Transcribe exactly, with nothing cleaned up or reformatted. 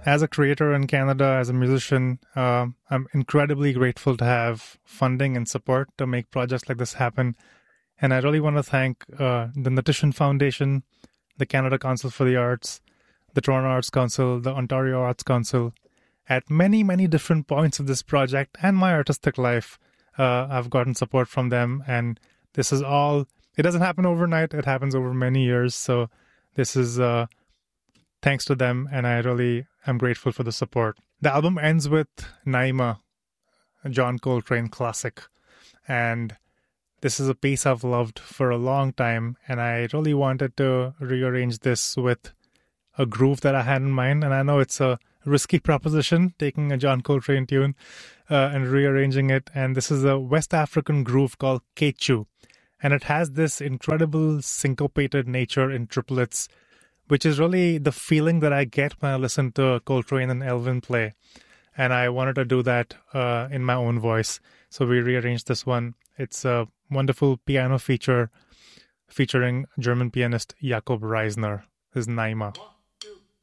as a creator in Canada, as a musician, uh, I'm incredibly grateful to have funding and support to make projects like this happen. And I really want to thank uh, the Natition Foundation, the Canada Council for the Arts, the Toronto Arts Council, the Ontario Arts Council. At many, many different points of this project and my artistic life, uh, I've gotten support from them. And this is all, it doesn't happen overnight. It happens over many years. So this is uh, thanks to them. And I really am grateful for the support. The album ends with Naima, a John Coltrane classic. And this is a piece I've loved for a long time. And I really wanted to rearrange this with a groove that I had in mind. And I know it's a risky proposition, taking a John Coltrane tune uh, and rearranging it. And this is a West African groove called Quechua. And it has this incredible syncopated nature in triplets, which is really the feeling that I get when I listen to Coltrane and Elvin play. And I wanted to do that uh, in my own voice. So we rearranged this one. It's a wonderful piano feature featuring German pianist Jakob Reisner. This is Naima.